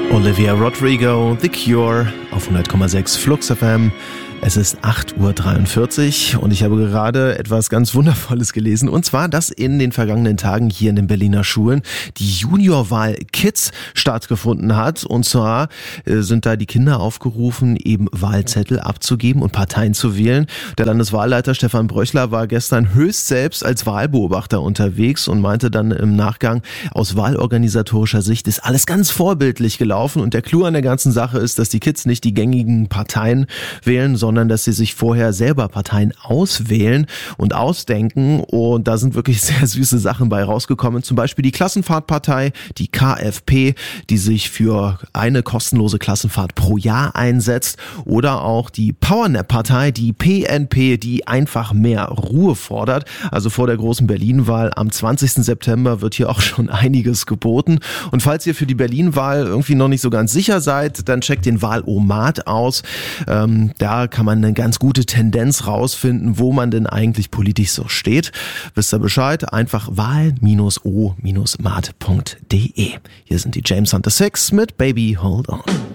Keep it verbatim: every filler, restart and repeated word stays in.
Olivia Rodrigo, The Cure auf hundert Komma sechs Flux F M. Es ist acht Uhr dreiundvierzig und ich habe gerade etwas ganz Wundervolles gelesen, und zwar, dass in den vergangenen Tagen hier in den Berliner Schulen die Juniorwahl Kids stattgefunden hat, und zwar äh, sind da die Kinder aufgerufen, eben Wahlzettel abzugeben und Parteien zu wählen. Der Landeswahlleiter Stefan Bröchler war gestern höchst selbst als Wahlbeobachter unterwegs und meinte dann im Nachgang, aus wahlorganisatorischer Sicht ist alles ganz vorbildlich gelaufen, und der Clou an der ganzen Sache ist, dass die Kids nicht die gängigen Parteien wählen, sondern dass sie sich vorher selber Parteien auswählen und ausdenken, und da sind wirklich sehr süße Sachen bei rausgekommen. Zum Beispiel die Klassenfahrtpartei, die K F P, die sich für eine kostenlose Klassenfahrt pro Jahr einsetzt, oder auch die Powernap-Partei, die P N P, die einfach mehr Ruhe fordert. Also vor der großen Berlin-Wahl am zwanzigsten September wird hier auch schon einiges geboten. Und falls ihr für die Berlin-Wahl irgendwie noch nicht so ganz sicher seid, dann checkt den Wahlomat aus. Ähm, da kann man eine ganz gute Tendenz rausfinden, wo man denn eigentlich politisch so steht. Wisst ihr Bescheid? Einfach wahl o mat punkt de. Hier sind die James Hunter Six mit Baby Hold On.